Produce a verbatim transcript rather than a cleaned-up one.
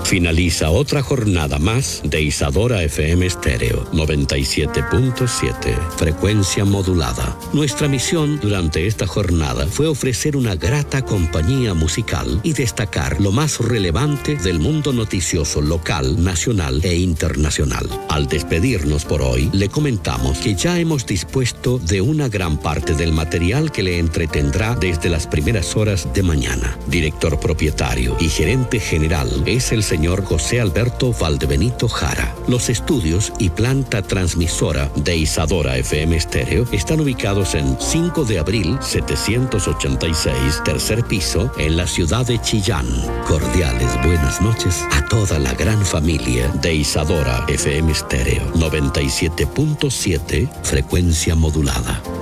Finaliza otra jornada más de Isadora F M Estéreo noventa y siete punto siete, frecuencia modulada. Nuestra misión durante esta jornada fue ofrecer una grata compañía musical y destacar lo más relevante del mundo noticioso local, nacional e internacional. Al despedirnos por hoy, le comentamos que ya hemos dispuesto de una gran parte del material que le entretendrá desde las primeras horas de mañana. Director propietario y gerente general es el señor José Alberto Valdebenito Jara. Los estudios y planta transmisora de Isadora F M Estéreo están ubicados en cinco de abril setecientos ochenta y seis, tercer piso, en la ciudad de Chillán. Cordiales buenas noches a toda la gran familia de Isadora F M Estéreo noventa y siete punto siete, frecuencia modulada.